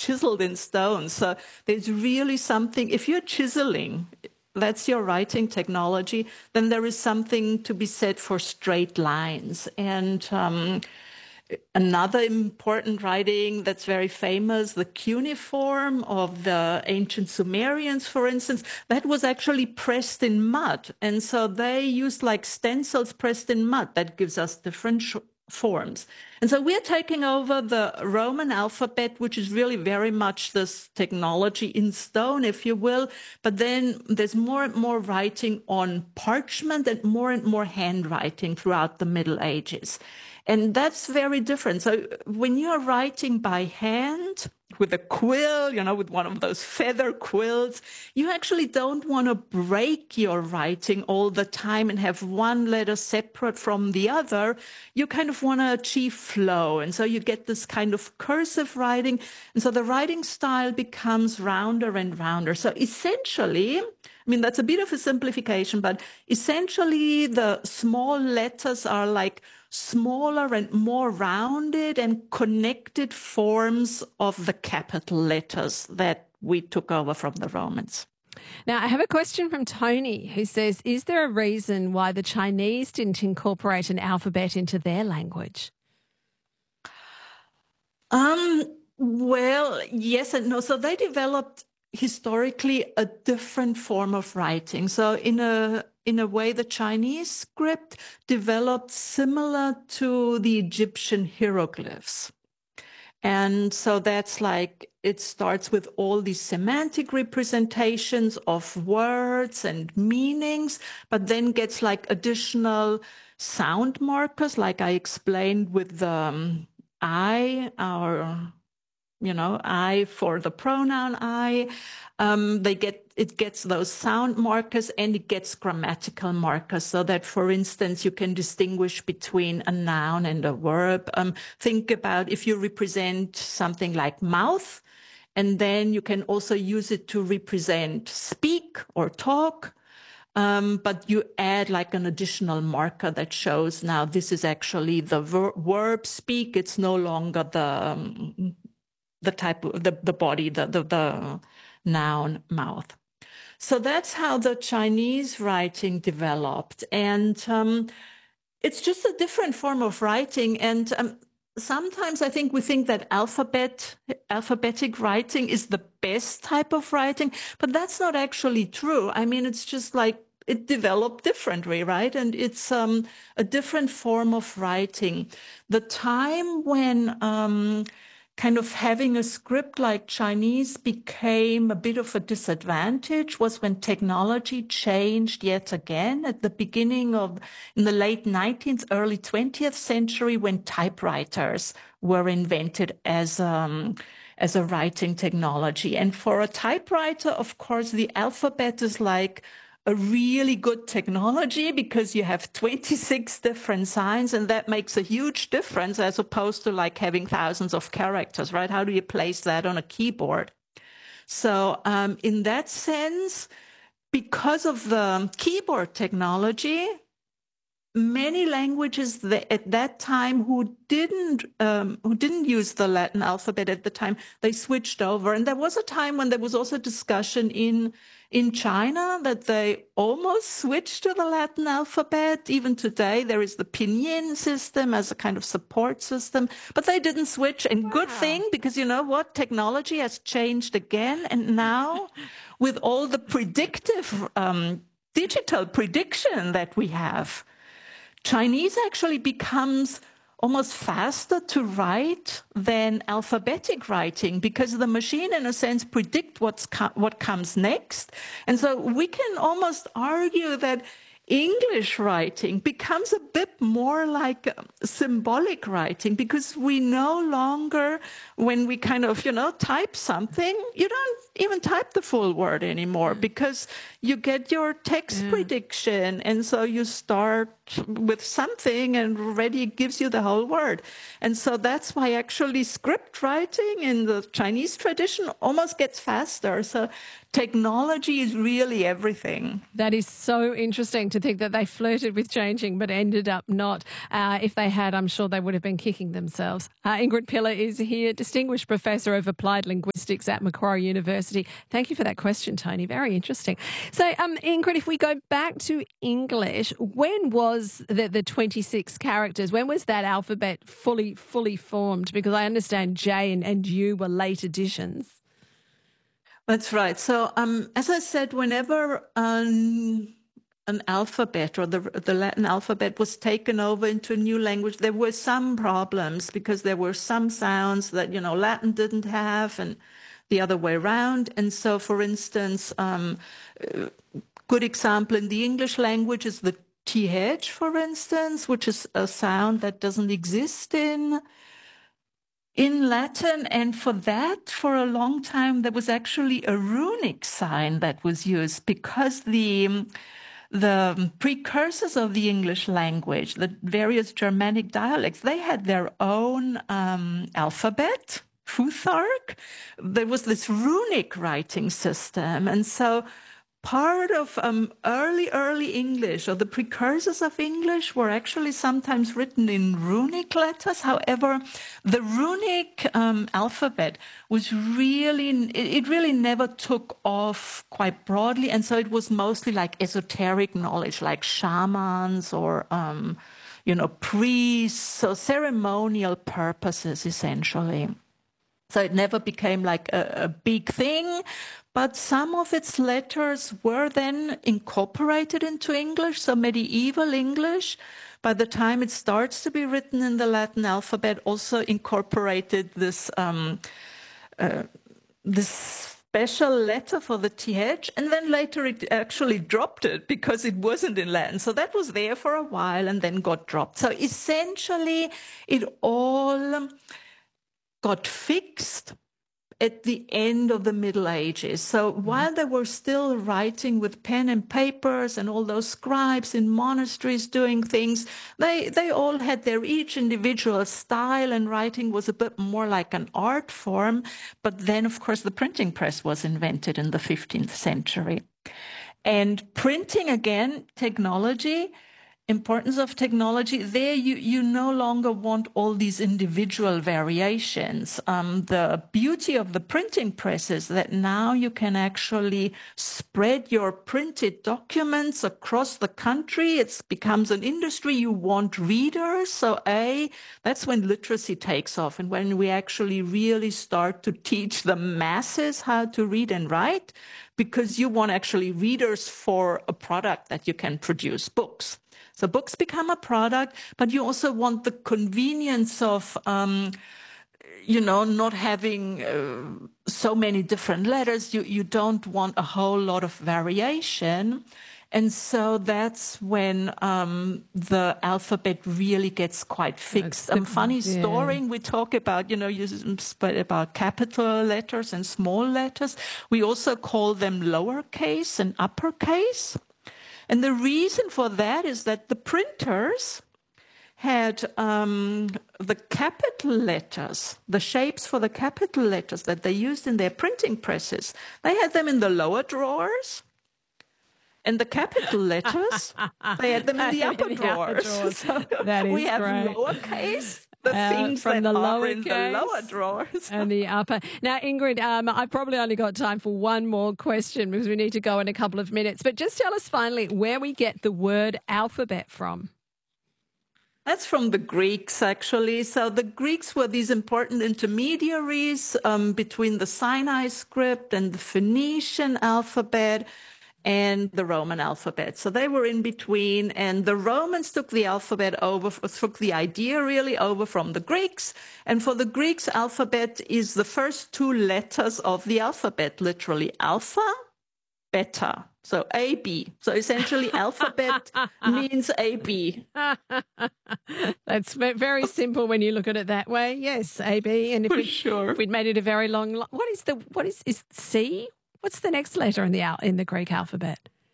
chiseled in stone. So there's really something, if you're chiseling, that's your writing technology, then there is something to be said for straight lines. And another important writing that's very famous, the cuneiform of the ancient Sumerians, for instance, that was actually pressed in mud. And so they used like stencils pressed in mud. That gives us different forms. And so we're taking over the Roman alphabet, which is really very much this technology in stone, if you will. But then there's more and more writing on parchment and more handwriting throughout the Middle Ages. And that's very different. So when you're writing by hand with a quill, with one of those feather quills, you actually don't want to break your writing all the time and have one letter separate from the other. You kind of want to achieve flow. And so you get this kind of cursive writing. And so the writing style becomes rounder and rounder. So essentially, that's a bit of a simplification, but essentially the small letters are like smaller and more rounded and connected forms of the capital letters that we took over from the Romans. Now, I have a question from Tony who says, is there a reason why the Chinese didn't incorporate an alphabet into their language? Well, yes and no. So they developed historically a different form of writing. So in a way, the Chinese script developed similar to the Egyptian hieroglyphs. And so that's like, it starts with all these semantic representations of words and meanings, but then gets like additional sound markers, like I explained with the I, I for the pronoun I. It gets those sound markers and it gets grammatical markers so that, for instance, you can distinguish between a noun and a verb. Think about if you represent something like mouth, and then you can also use it to represent speak or talk. But you add like an additional marker that shows now this is actually the verb speak. It's no longer the type of the body, the noun mouth. So that's how the Chinese writing developed. And it's just a different form of writing. And sometimes I think we think that alphabetic writing is the best type of writing, but that's not actually true. It's just like it developed differently, right? And it's a different form of writing. The time when kind of having a script like Chinese became a bit of a disadvantage was when technology changed yet again at the beginning of, in the late 19th, early 20th century, when typewriters were invented as a writing technology. And for a typewriter, of course, the alphabet is like a really good technology because you have 26 different signs, and that makes a huge difference as opposed to like having thousands of characters, right? How do you place that on a keyboard? So in that sense, because of the keyboard technology, many languages at that time who didn't use the Latin alphabet at the time, they switched over. And there was a time when there was also discussion in China that they almost switched to the Latin alphabet. Even today, there is the pinyin system as a kind of support system, but they didn't switch. And good thing, because you know what? Technology has changed again. And now with all the predictive, digital prediction that we have, Chinese actually becomes almost faster to write than alphabetic writing because the machine, in a sense, predicts what comes next. And so we can almost argue that English writing becomes a bit more like symbolic writing because we no longer, when we kind of, type something, you don't even type the full word anymore because you get your text prediction. And so you start with something and already it gives you the whole word. And so that's why actually script writing in the Chinese tradition almost gets faster. So technology is really everything. That is so interesting to think that they flirted with changing but ended up not. If they had, I'm sure they would have been kicking themselves. Ingrid Pillar is here, Distinguished Professor of Applied Linguistics at Macquarie University. Thank you for that question, Tony. Very interesting. So, Ingrid, if we go back to English, when was the 26 characters, when was that alphabet fully formed? Because I understand J and U were late additions. That's right. So, as I said, whenever an alphabet or the Latin alphabet was taken over into a new language, there were some problems because there were some sounds that, Latin didn't have and the other way around. And so, for instance, good example in the English language is the TH, for instance, which is a sound that doesn't exist in Latin. And for that, for a long time, there was actually a runic sign that was used because the precursors of the English language, the various Germanic dialects, they had their own alphabet, Futhark. There was this runic writing system. And so part of early English, or the precursors of English, were actually sometimes written in runic letters. However, the runic alphabet was it really never took off quite broadly. And so it was mostly like esoteric knowledge, like shamans or, priests, so ceremonial purposes, essentially. So it never became like a big thing, but some of its letters were then incorporated into English. So medieval English, by the time it starts to be written in the Latin alphabet, also incorporated this special letter for the TH, and then later it actually dropped it because it wasn't in Latin. So that was there for a while and then got dropped. So essentially, it all got fixed at the end of the Middle Ages. So while they were still writing with pen and papers and all those scribes in monasteries doing things, they all had their each individual style, and writing was a bit more like an art form. But then, of course, the printing press was invented in the 15th century. And printing, again, technology, importance of technology, there you no longer want all these individual variations. The beauty of the printing press is that now you can actually spread your printed documents across the country. It becomes an industry. You want readers. So that's when literacy takes off, and when we actually really start to teach the masses how to read and write, because you want actually readers for a product that you can produce, books. So books become a product, but you also want the convenience of, not having so many different letters. You don't want a whole lot of variation. And so that's when the alphabet really gets quite fixed. Funny story, we talk about, about capital letters and small letters. We also call them lowercase and uppercase. And the reason for that is that the printers had the capital letters, the shapes for the capital letters that they used in their printing presses. They had them in the lower drawers. And the capital letters, they had them in the upper drawers. So that is we have great. Lowercase, the things from that the are in the lower drawers. And the upper. Now, Ingrid, I probably only got time for one more question because we need to go in a couple of minutes. But just tell us finally where we get the word alphabet from. That's from the Greeks, actually. So the Greeks were these important intermediaries between the Sinai script and the Phoenician alphabet and the Roman alphabet. So they were in between, and the Romans took the alphabet over, took the idea really over from the Greeks. And for the Greeks, alphabet is the first two letters of the alphabet, literally alpha, beta. So AB. So essentially alphabet means AB. That's very simple when you look at it that way. Yes, AB. And if we'd made it a very long, is C? What's the next letter in the Greek alphabet?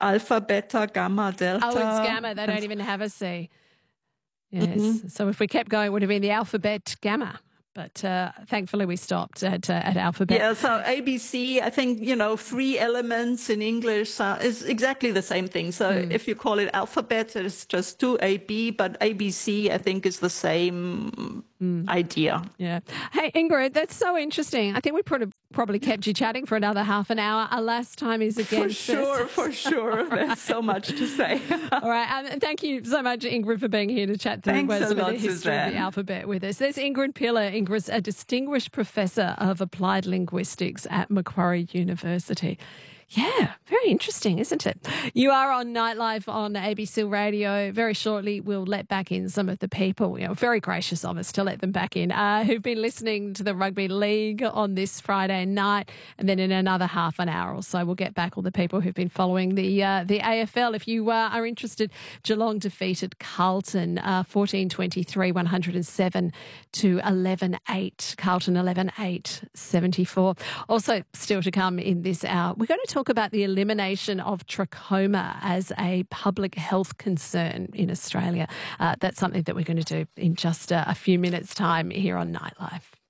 alpha, beta, gamma, delta. Oh, it's gamma. They don't even have a C. Yes. So if we kept going, it would have been the alphabet gamma. But thankfully we stopped at alphabet. Yeah, so ABC, I think, 3 elements in English is exactly the same thing. So if you call it alphabet, it's just 2AB, but ABC, I think, is the same idea. Yeah. Hey, Ingrid, that's so interesting. I think we probably kept you chatting for another half an hour. Alas, time is against us. For sure. There's so much to say. All right. And thank you so much, Ingrid, for being here to chat through Thanks a lot, the history Suzanne. of the alphabet with us. There's Ingrid Pillar. Ingrid's a distinguished professor of applied linguistics at Macquarie University. Yeah, very interesting, isn't it? You are on Nightlife on ABC Radio. Very shortly, we'll let back in some of the people, very gracious of us to let them back in, who've been listening to the Rugby League on this Friday night. And then in another half an hour or so, we'll get back all the people who've been following the AFL. If you are interested, Geelong defeated Carlton 14-23, 107 to 11-8. Carlton 11-8, 74. Also, still to come in this hour, we're going to talk about the elimination of trachoma as a public health concern in Australia. That's something that we're going to do in just a few minutes' time here on Nightlife.